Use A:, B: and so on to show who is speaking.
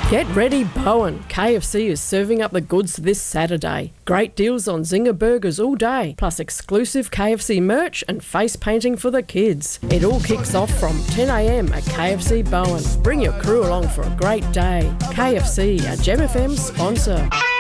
A: Get ready, Bowen. KFC is serving up the goods this Saturday. Great deals on Zinger burgers all day, plus exclusive KFC merch and face painting for the kids. It all kicks off from 10 a.m. at KFC Bowen. Bring your crew along for a great day. KFC, a Gem FM sponsor.